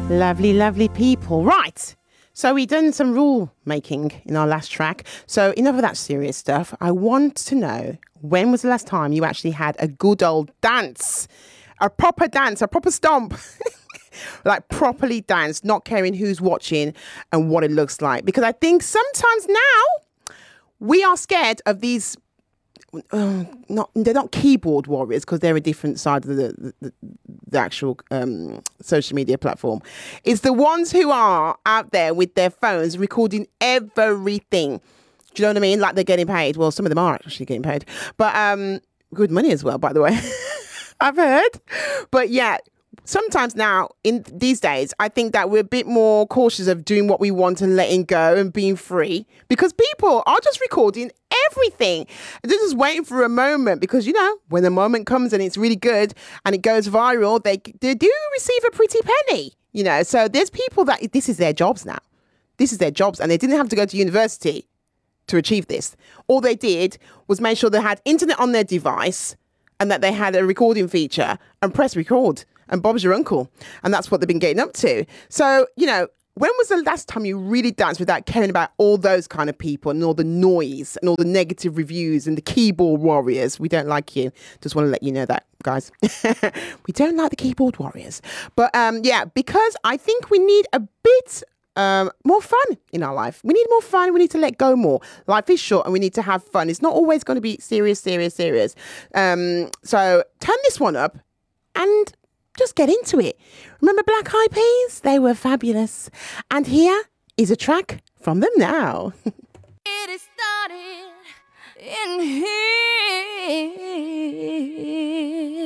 Lovely, lovely people. Right. So we done some rule making in our last track. So enough of that serious stuff. I want to know, when was the last time you actually had a good old dance? A proper dance, a proper stomp. Like properly dance, not caring who's watching and what it looks like. Because I think sometimes now we are scared of these they're not keyboard warriors because they're a different side of the actual social media platform. It's the ones who are out there with their phones recording everything. Do you know what I mean? Like they're getting paid. Well, some of them are actually getting paid, but good money as well, by the way. I've heard. But yeah, sometimes now in these days, I think that we're a bit more cautious of doing what we want and letting go and being free, because people are just recording everything. They're just waiting for a moment, because, you know, when the moment comes and it's really good and it goes viral, they do receive a pretty penny, you know. So there's people that this is their jobs now. This is their jobs, and they didn't have to go to university to achieve this. All they did was make sure they had internet on their device and that they had a recording feature and press record. And Bob's your uncle. And that's what they've been getting up to. So, you know, when was the last time you really danced without caring about all those kind of people and all the noise and all the negative reviews and the keyboard warriors? We don't like you. Just want to let you know that, guys. We don't like the keyboard warriors. But yeah, because I think we need a bit more fun in our life. We need more fun. We need to let go more. Life is short and we need to have fun. It's not always going to be serious. So turn this one up and just get into it. Remember Black Eyed Peas? They were fabulous. And here is a track from them now. It is started in here.